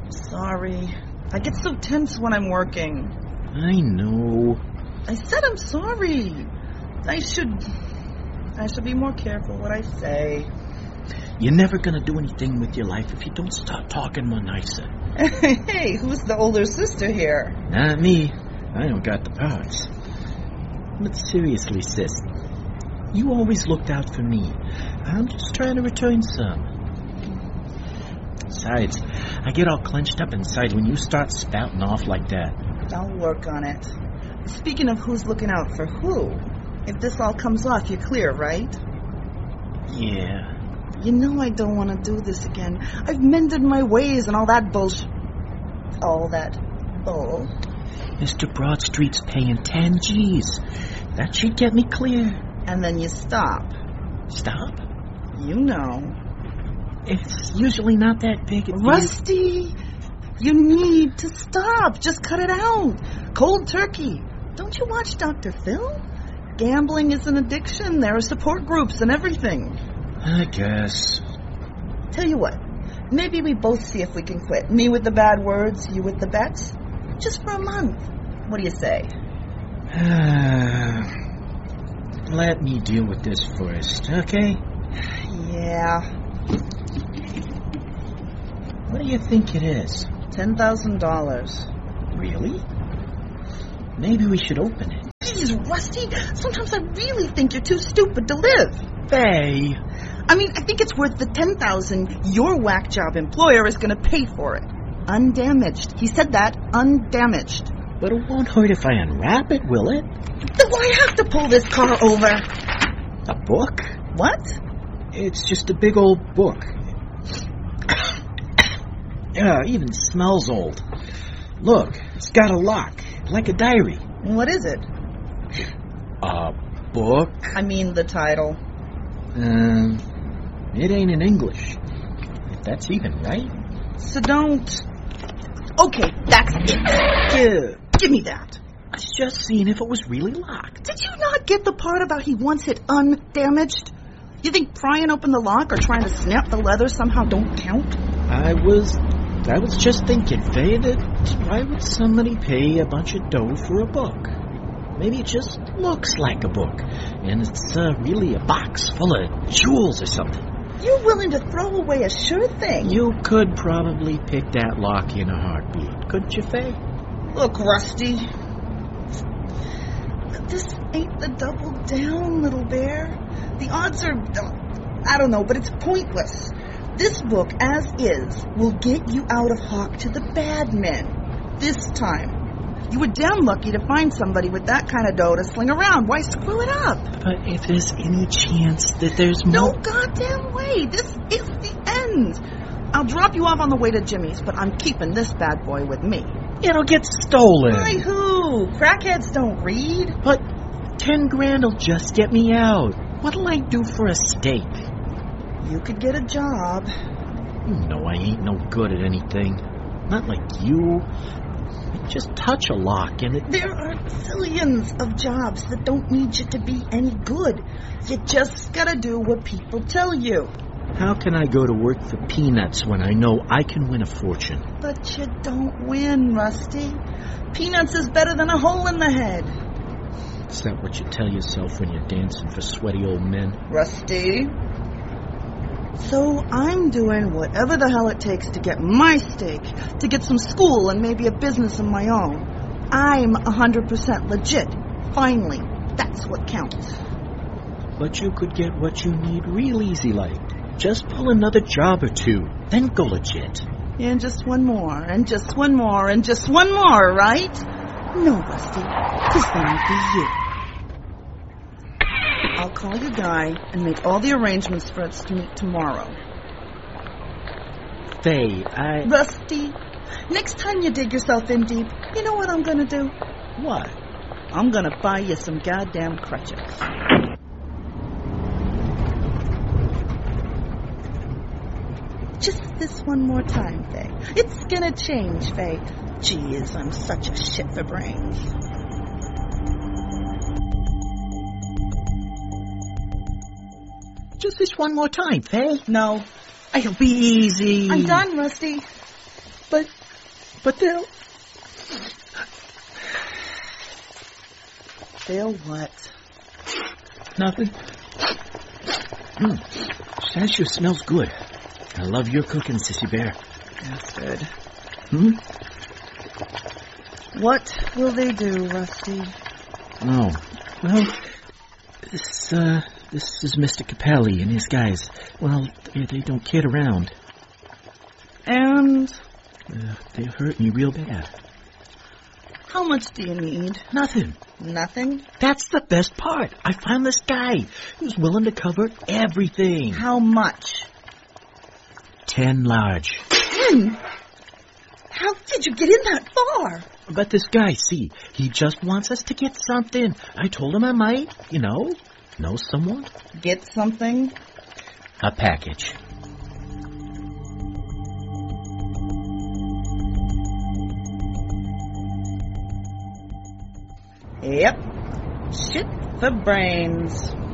Sorry. I get so tense when I'm working. I know. I said I'm sorry. I should be more careful what I say. You're never gonna do anything with your life if you don't start talking more nicer. Hey, who's the older sister here? Not me. I don't got the parts. But seriously, sis, you always looked out for me. I'm just trying to return some. Besides, I get all clenched up inside when you start spouting off like that. I'll work on it. Speaking of who's looking out for who, if this all comes off, you're clear, right? Yeah. You know I don't want to do this again. I've mended my ways and all that all that bull. Mr. Broadstreet's paying 10 G's. That should get me clear. And then you stop. Stop? You know. It's usually not that big a deal. Rusty, you need to stop. Just cut it out. Cold turkey. Don't you watch Dr. Phil? Gambling is an addiction. There are support groups and everything. I guess. Tell you what, maybe we both see if we can quit. Me with the bad words, you with the bets. Just for a month. What do you say? Let me deal with this first, okay? Yeah. What do you think it is? $10,000. Really? Maybe we should open it. Jeez, Rusty, sometimes I really think you're too stupid to live. Faye. I mean, I think it's worth the $10,000 your whack job employer is going to pay for it. Undamaged. He said that, undamaged. But it won't hurt if I unwrap it, will it? Then why have to pull this car over? A book? What? It's just a big old book. Yeah, even smells old. Look, it's got a lock, like a diary. What is it? A book? I mean the title. It ain't in English. If that's even right. So don't... Okay, that's it. Give me that. I was just seeing if it was really locked. Did you not get the part about he wants it undamaged? You think prying open the lock or trying to snap the leather somehow don't count? I was just thinking, Faye, that why would somebody pay a bunch of dough for a book? Maybe it just looks like a book, and it's really a box full of jewels or something. You're willing to throw away a sure thing. You could probably pick that lock in a heartbeat, couldn't you, Faye? Look, Rusty. This ain't the double down, little bear. The odds are, I don't know, but it's pointless. This book, as is, will get you out of Hawk to the bad men. This time. You were damn lucky to find somebody with that kind of dough to sling around. Why screw it up? But if there's any chance that there's No more... goddamn way. This is the end. I'll drop you off on the way to Jimmy's, but I'm keeping this bad boy with me. It'll get stolen. By who? Crackheads don't read. But 10 grand will just get me out. What'll I do for a steak? You could get a job. You know I ain't no good at anything. Not like you. I just touch a lock and it... There are zillions of jobs that don't need you to be any good. You just gotta do what people tell you. How can I go to work for peanuts when I know I can win a fortune? But you don't win, Rusty. Peanuts is better than a hole in the head. Is that what you tell yourself when you're dancing for sweaty old men? Rusty. So I'm doing whatever the hell it takes to get my steak, to get some school and maybe a business of my own. I'm 100% legit. Finally, that's what counts. But you could get what you need real easy like. Just pull another job or two, then go legit. And just one more, and just one more, and just one more, right? No, Rusty, this won't be you. I'll call your guy and make all the arrangements for us to meet tomorrow. Faye, Rusty, next time you dig yourself in deep, you know what I'm gonna do? What? I'm gonna buy you some goddamn crutches. Just this one more time, Faye. It's gonna change, Faye. Jeez, I'm such a shit for brains. Just this one more time, Faye. No. It'll be easy. I'm done, Rusty. But But they'll... They'll what? Nothing. That sure smells good. I love your cooking, Sissy Bear. That's good. Hmm? What will they do, Rusty? Oh, well, this is Mr. Capelli and his guys. Well, they don't kid around. And? They hurt me real bad. How much do you need? Nothing. Nothing? That's the best part. I found this guy who's willing to cover everything. How much? 10 large. 10? How did you get in that far? But this guy, see, he just wants us to get something. I told him I might, know someone. Get something? A package. Yep. Shit for brains.